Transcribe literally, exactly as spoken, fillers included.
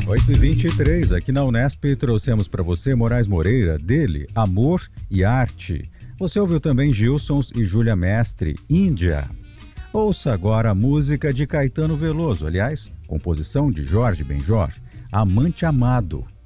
oito e vinte e três, aqui na Unesp trouxemos para você Moraes Moreira, dele, Amor e Arte. Você ouviu também Gilsons e Júlia Mestre, Índia. Ouça agora a música de Caetano Veloso, aliás, composição de Jorge Benjor, Amante Amado.